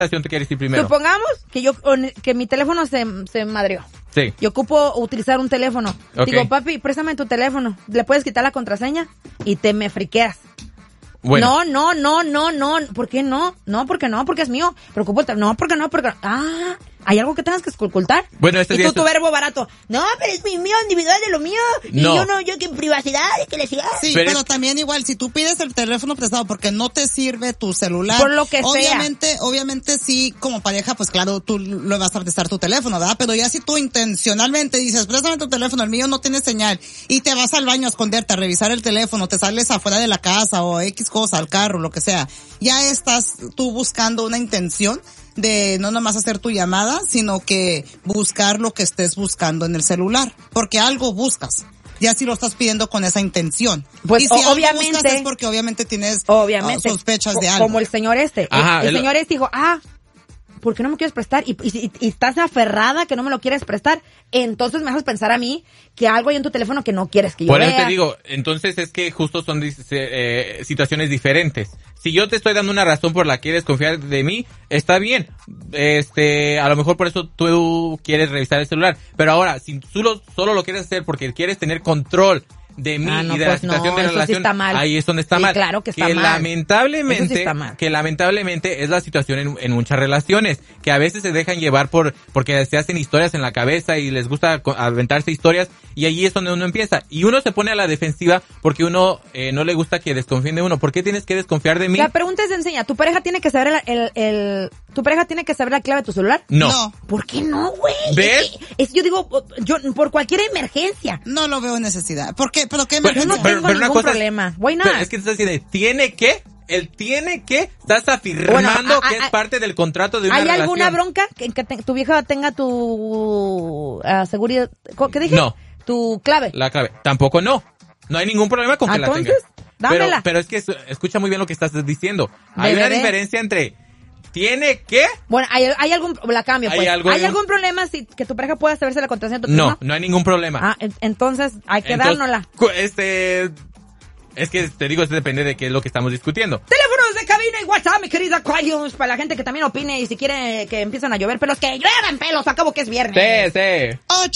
situación te quieres ir primero? Supongamos que mi teléfono se madreó. Sí. Yo ocupo utilizar un teléfono. Okay. Digo, papi, préstame tu teléfono. ¿Le puedes quitar la contraseña? Y me friqueas. Bueno. No. ¿Por qué no? No, porque es mío. Preocupo. No, porque no. ¿Hay algo que tengas que ocultar? Bueno, y tú tu verbo barato. No, pero es mi mío individual de lo mío. No. Y yo que en privacidad, que le siga. Sí, pero también igual, si tú pides el teléfono prestado porque no te sirve tu celular. Por lo que obviamente sí, como pareja, pues claro, tú le vas a prestar tu teléfono, ¿verdad? Pero ya si tú intencionalmente dices, préstame tu teléfono, el mío no tiene señal, y te vas al baño a esconderte, a revisar el teléfono, te sales afuera de la casa o X cosa, al carro, lo que sea, ya estás tú buscando una intención de no nomás hacer tu llamada, sino que buscar lo que estés buscando en el celular, porque algo buscas. Ya si lo estás pidiendo con esa intención. Pues y si obviamente algo buscas es porque obviamente tienes sospechas de algo. Como el señor este. Ajá, el señor este dijo, ¿por qué no me quieres prestar? Y estás aferrada que no me lo quieres prestar. Entonces me haces pensar a mí que algo hay en tu teléfono que no quieres que yo vea. Por eso te digo, entonces es que justo son situaciones diferentes. Si yo te estoy dando una razón por la que quieres confiar de mí, está bien. A lo mejor por eso tú quieres revisar el celular. Pero ahora, si tú solo lo quieres hacer porque quieres tener control de mí y de la situación de la relación, sí está mal. ahí es donde está mal. Claro que está mal. Lamentablemente es la situación en muchas relaciones, que a veces se dejan llevar porque se hacen historias en la cabeza y les gusta aventarse historias, y allí es donde uno empieza. Y uno se pone a la defensiva porque uno no le gusta que desconfíen de uno. ¿Por qué tienes que desconfiar de mí? La pregunta es sencilla. ¿Tu pareja tiene que saber ¿tu pareja tiene que saber la clave de tu celular? No. ¿Por qué no, güey? ¿Ves? Yo digo, por cualquier emergencia. No lo veo necesidad. ¿Por qué? ¿Pero qué emergencia? Yo no tengo ningún problema. Why not? Es que te estás diciendo, estás afirmando que es parte del contrato de una relación. ¿Hay alguna bronca que tu vieja tenga tu seguridad? ¿Qué dije? No. Tu clave. La clave. Tampoco no. No hay ningún problema con que la tenga. Entonces, dámela. Pero es que escucha muy bien lo que estás diciendo. Hay una diferencia entre ¿tiene que? Bueno, hay algún, la cambio, pues. ¿Hay algún problema que tu pareja pueda saberse la contraseña de tu teléfono? No hay ningún problema. Entonces hay que dárnosla. Es que te digo, esto depende de qué es lo que estamos discutiendo. Teléfonos de cabina y WhatsApp, mi querida Aquarius, para la gente que también opine y si quiere que empiecen a llover pelos, que lluevan pelos, acabo que es viernes. Sí.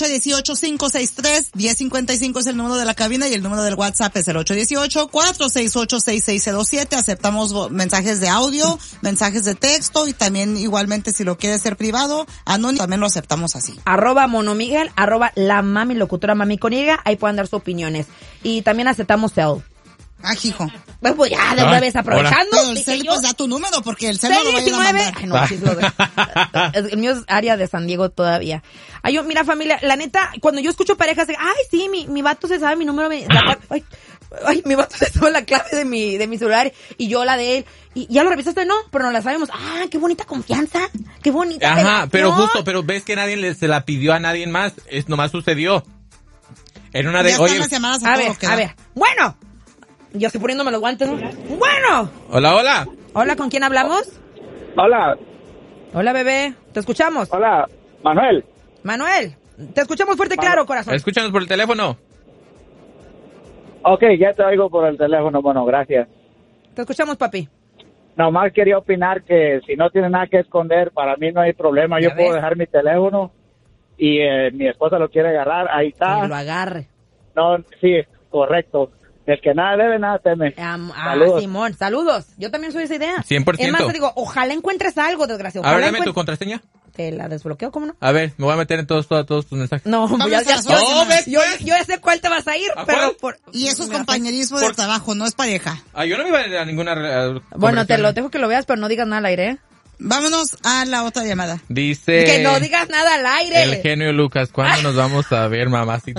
818-563-1055 es el número de la cabina y el número del WhatsApp es el 818-468-6607. Aceptamos mensajes de audio, mensajes de texto y también igualmente si lo quiere ser privado, anónimo, también lo aceptamos así. @monomiguel, @la mami locutora mami con Y, ahí pueden dar sus opiniones. Y también aceptamos cel. Hijo. Pues ya, de una vez aprovechando. Pero el cel, pues da tu número, porque el cel no lo va a ir a mandar. Ay, no, sí, el mío es área de San Diego todavía. Mira, familia, la neta, cuando yo escucho parejas de, sí, mi vato se sabe mi número, mi vato se sabe la clave de mi celular, y yo la de él, y ya lo revisaste, no, pero no la sabemos. Qué bonita confianza, qué bonita. Ajá, pero ves que nadie se la pidió a nadie más, nomás sucedió. En una de, ya están las llamadas a ver, bueno. Yo estoy poniéndome los guantes, ¿no? ¡Bueno! Hola. Hola, ¿con quién hablamos? Hola. Hola, bebé. ¿Te escuchamos? Hola, Manuel. Manuel, te escuchamos fuerte y claro, corazón. Escúchanos por el teléfono. Ok, ya te oigo por el teléfono. Bueno, gracias. Te escuchamos, papi. Nomás quería opinar que si no tiene nada que esconder, para mí no hay problema. Yo puedo dejar mi teléfono y mi esposa lo quiere agarrar. Ahí está. Que lo agarre. No, sí, correcto. El que nada debe, nada teme. Saludos. Simón, saludos. Yo también soy esa idea. 100%. Es más, te digo, ojalá encuentres algo, desgraciado. A ver, dame tu contraseña. Te la desbloqueo, ¿cómo no? A ver, me voy a meter en todos tus mensajes. No, yo ya sé cuál te vas a ir, pero y eso es compañerismo de trabajo, no es pareja. Yo no me iba a ir a ninguna bueno, te lo dejo que lo veas, pero no digas nada al aire, ¿eh? Vámonos a la otra llamada. Dice... Que no digas nada al aire. El genio Lucas, ¿cuándo nos vamos a ver, mamacita?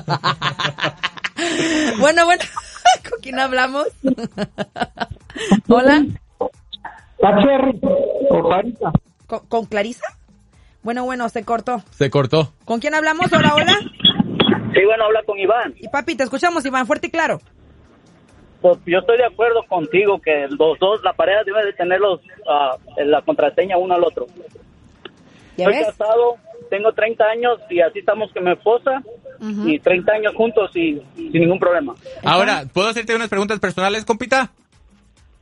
Bueno, ¿con quién hablamos? Hola. ¿Con Clarisa? Bueno, se cortó. ¿Con quién hablamos? Hola. Sí, habla con Iván. Y papi, te escuchamos, Iván, fuerte y claro. Pues yo estoy de acuerdo contigo que los dos, la pareja debe de tener la contraseña uno al otro. Estoy casado, tengo 30 años y así estamos con mi esposa. Y 30 años juntos y sin ningún problema. Ahora, ¿puedo hacerte unas preguntas personales, compita?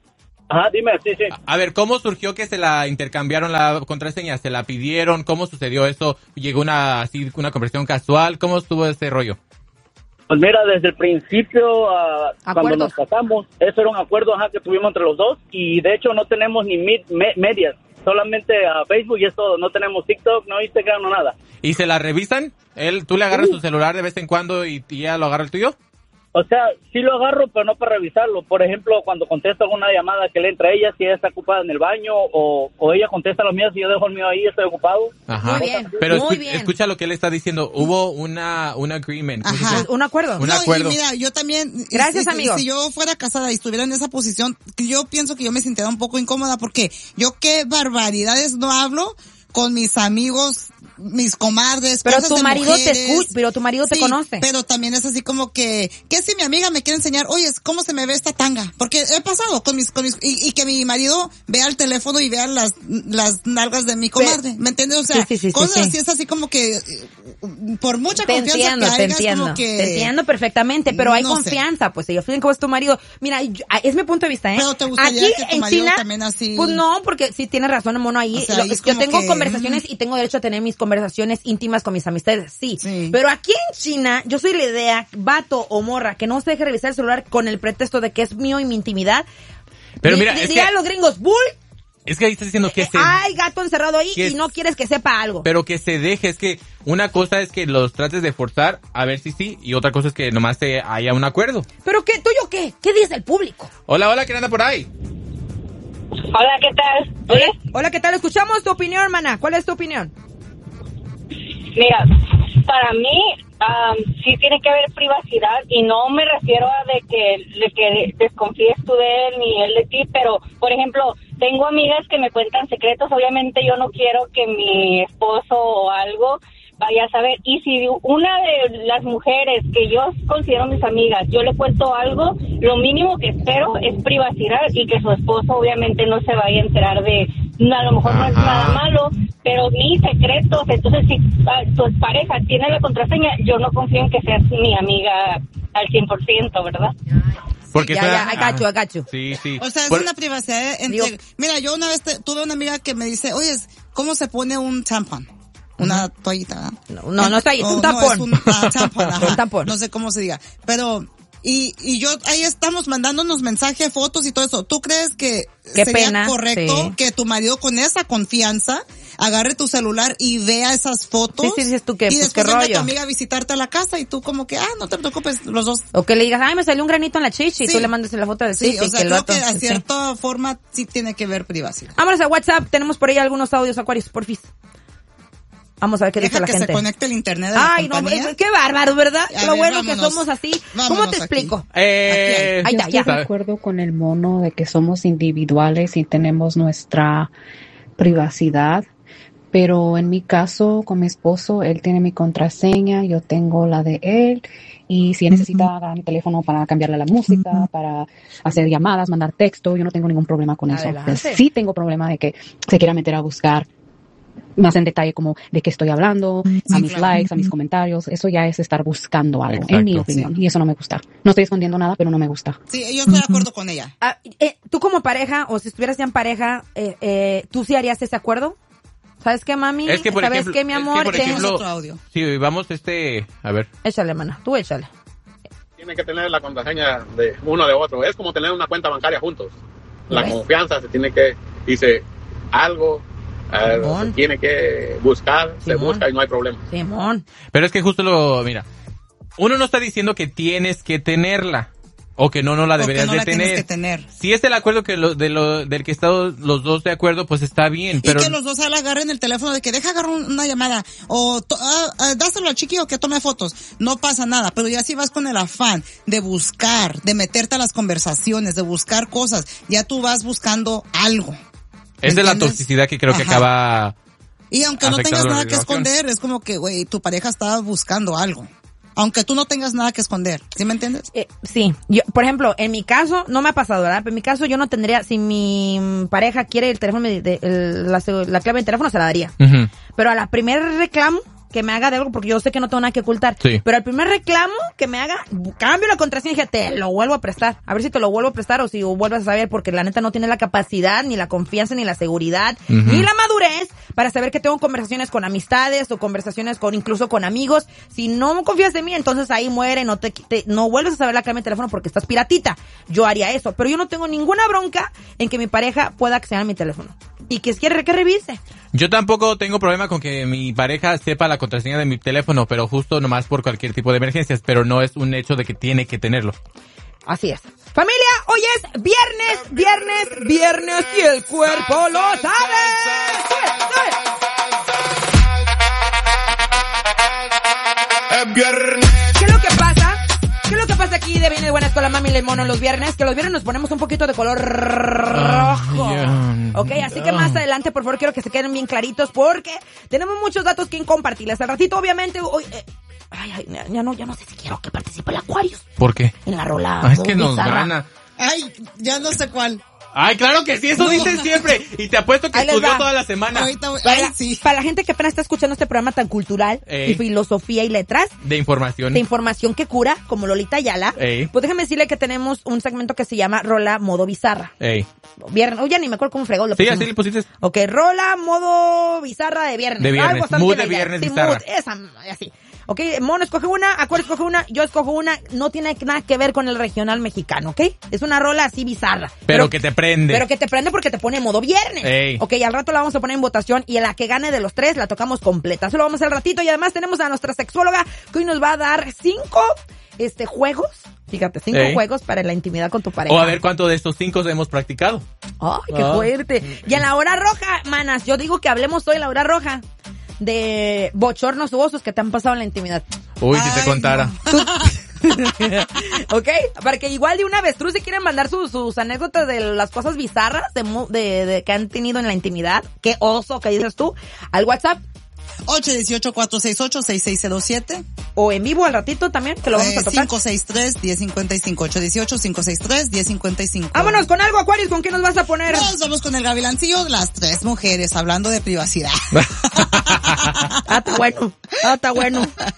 Ajá, dime, sí. A ver, ¿cómo surgió que se la intercambiaron la contraseña? ¿Se la pidieron? ¿Cómo sucedió eso? ¿Llegó una conversación casual? ¿Cómo estuvo ese rollo? Pues mira, desde el principio, cuando nos casamos, eso era un acuerdo que tuvimos entre los dos, y de hecho no tenemos ni medias, solamente Facebook y es todo, no tenemos TikTok, no Instagram, no nada. ¿Y se la revisan? ¿Tú le agarras su celular de vez en cuando y ella lo agarra el tuyo? O sea, sí lo agarro, pero no para revisarlo. Por ejemplo, cuando contesto alguna llamada que le entra a ella, si ella está ocupada en el baño, o ella contesta los míos y yo dejo el mío ahí, estoy ocupado. Ajá. Muy bien, pero muy bien. Escucha lo que él está diciendo. Hubo un agreement. Ajá. Un acuerdo. Un acuerdo. Y mira, yo también... Gracias, amigo. Si yo fuera casada y estuviera en esa posición, yo pienso que yo me sintiera un poco incómoda, porque yo qué barbaridades no hablo con mis amigos, mis comadres, pero cosas tu de marido mujeres. te escucha, pero tu marido te conoce. Pero también es así como que si mi amiga me quiere enseñar, oye, ¿cómo se me ve esta tanga? Porque he pasado con mis y que mi marido vea el teléfono y vea las nalgas de mi comadre, ¿me entiendes? O sea, cosas así, es así como que por mucha confianza que haya, como que... Te entiendo perfectamente, pero hay confianza, pues ellos fíjense cómo es tu marido. Mira, es mi punto de vista, Pero te gustaría aquí que tu en marido China, también así... Pues no, porque sí tienes razón, el mono ahí. O sea, yo tengo conversaciones y tengo derecho a tener mis conversaciones íntimas con mis amistades, sí. Pero aquí en China, yo soy la idea, vato o morra, que no se deje revisar el celular con el pretexto de que es mío y mi intimidad. Pero mira, dirían los gringos, bull. Es que ahí estás diciendo que hay gato encerrado ahí y no quieres que sepa algo. Pero que se deje, es que una cosa es que los trates de forzar a ver si sí, y otra cosa es que nomás haya un acuerdo. ¿Pero qué? ¿Tuyo qué? ¿Qué dice el público? Hola, ¿quién anda por ahí? Hola, ¿qué tal? Hola, ¿qué tal? Escuchamos tu opinión, hermana. ¿Cuál es tu opinión? Mira, para mí sí tiene que haber privacidad, y no me refiero a de que desconfíes tú de él ni él de ti, pero por ejemplo, tengo amigas que me cuentan secretos. Obviamente yo no quiero que mi esposo o algo vaya a saber, y si una de las mujeres que yo considero mis amigas, yo le cuento algo, lo mínimo que espero es privacidad, y que su esposo obviamente no se vaya a enterar de, a lo mejor no es nada malo, pero mis secretos. Entonces si tu pareja tiene la contraseña, yo no confío en que seas mi amiga al 100%, ¿verdad? Porque I got you. Sí. O sea, es una privacidad entre... Mira, yo una vez tuve una amiga que me dice, oye, ¿cómo se pone un tampón? Una toallita, ¿verdad? No está ahí, es un tampón. No, es un tampón, ajá. Un tampón. No sé cómo se diga. Pero, y yo, ahí estamos mandándonos mensajes, fotos y todo eso. ¿Tú crees que sería correcto que tu marido con esa confianza agarre tu celular y vea esas fotos? Sí, dices tú que, y pues, después venga rollo. tu amiga a visitarte a la casa y tú como que, no te preocupes, los dos. O que le digas, me salió un granito en la chichi, y tú le mandes la foto de sí, chichi. o sea, creo que a cierta forma sí tiene que ver privacidad. Vámonos a WhatsApp, tenemos por ahí algunos audios, Aquarius, porfis. Vamos a ver qué dice la gente. Deja que se conecte el internet de la compañía. No, qué bárbaro, ¿verdad? Lo bueno vámonos. que somos así. ¿Cómo te explico? Aquí. Ahí está, Yo estoy de acuerdo con el mono de que somos individuales y tenemos nuestra privacidad, pero en mi caso, con mi esposo, él tiene mi contraseña, yo tengo la de él, y si él necesita agarrar mi teléfono para cambiarle la música, para hacer llamadas, mandar texto, yo no tengo ningún problema con eso. Sí tengo problema de que se quiera meter a buscar más en detalle como de qué estoy hablando, a mis likes, a mis comentarios. Eso ya es estar buscando algo, en mi opinión, y eso no me gusta. No estoy escondiendo nada, pero no me gusta. Sí, yo estoy de acuerdo con ella. Tú como pareja, o si estuvieras ya en pareja, ¿tú sí harías ese acuerdo? ¿Sabes qué, mami? Es que, por ¿Sabes ejemplo, qué, mi amor? por ejemplo, otro audio. Sí, vamos a ver. Échale, mana, tú échale. Tiene que tener la contraseña de uno de otro. Es como tener una cuenta bancaria juntos. La confianza se tiene que, dice algo, se tiene que buscar, se busca y no hay problema. Simón. Pero es que justo mira, uno no está diciendo que tienes que tenerla o que no la deberías de tener. Si es el acuerdo que del que están los dos de acuerdo, pues está bien. Pero y que los dos agarren el teléfono de que deja agarrar una llamada o dáselo al chiquillo que tome fotos. No pasa nada, pero ya si vas con el afán de buscar, de meterte a las conversaciones, de buscar cosas, ya tú vas buscando algo. Es de la toxicidad que creo que acaba. Y aunque no tengas nada que esconder, es como que, güey, tu pareja estaba buscando algo. Aunque tú no tengas nada que esconder. ¿Sí me entiendes? Sí. Yo, por ejemplo, en mi caso, no me ha pasado, ¿verdad? Pero en mi caso yo no tendría, si mi pareja quiere el teléfono, la clave del teléfono se la daría. Uh-huh. Pero a la primer reclamo, que me haga de algo porque yo sé que no tengo nada que ocultar. Sí. Pero el primer reclamo que me haga, cambio la contraseña y dije, te lo vuelvo a prestar. A ver si te lo vuelvo a prestar o si vuelves a saber, porque la neta no tiene la capacidad, ni la confianza, ni la seguridad, ni la madurez para saber que tengo conversaciones con amistades o conversaciones con incluso con amigos. Si no confías en mí, entonces ahí muere, no vuelves a saber la clave de mi teléfono porque estás piratita. Yo haría eso, pero yo no tengo ninguna bronca en que mi pareja pueda acceder a mi teléfono. Y que quiere que revise. Yo tampoco tengo problema con que mi pareja sepa la contraseña de mi teléfono, pero justo nomás por cualquier tipo de emergencias, pero no es un hecho de que tiene que tenerlo. Así es. Familia, hoy es viernes y el cuerpo lo sabe. Es viernes. ¿Qué es lo que pasa? ¿Qué es lo que pasa aquí de Viene de Buenas con la Mami y el Mono los viernes? Que los viernes nos ponemos un poquito de color rojo. Ok, así que más adelante, por favor, quiero que se queden bien claritos porque tenemos muchos datos que compartirles. Al ratito, obviamente, hoy... ya no sé si quiero que participe el Aquarius. ¿Por qué? En la rola. Es que nos gana. Ay, ya no sé cuál. Ay, claro que sí, eso dicen siempre. Y te apuesto que estudió toda la semana. Para la gente que apenas está escuchando este programa tan cultural y filosofía y letras. De información. De información que cura, como Lolita Ayala. Pues déjame decirle que tenemos un segmento que se llama Rola Modo Bizarra. Viernes, ya ni me acuerdo cómo fregó. Sí, así le pusiste. Ok, Rola Modo Bizarra de viernes. De viernes, mood de viernes bizarra. Mood, así. Ok, Mono escoge una, Acuario escoge una, yo escojo una, no tiene nada que ver con el regional mexicano, ¿ok? Es una rola así bizarra. Pero que te prende. Pero que te prende porque te pone en modo viernes. Ok, al rato la vamos a poner en votación y a la que gane de los tres la tocamos completa. Eso lo vamos a hacer al ratito y además tenemos a nuestra sexóloga que hoy nos va a dar 5 juegos. Fíjate, 5 juegos para la intimidad con tu pareja. O a ver cuánto de estos 5 hemos practicado. ¡Ay, qué fuerte! Y en la hora roja, manas, yo digo que hablemos hoy en la hora roja de bochornos u osos que te han pasado en la intimidad. Uy, si te contara. Ok, para que igual de una avestruz si quieren mandar sus anécdotas de las cosas bizarras de que han tenido en la intimidad. Qué oso, ¿qué dices tú? Al WhatsApp 818-468-6607. O en vivo al ratito también, que lo vamos a tocar. 563-1055. 818-563-1055. Vámonos con algo, Aquarius, ¿con qué nos vas a poner? Nos vamos con el gavilancillo de las 3 mujeres, hablando de privacidad. Está bueno.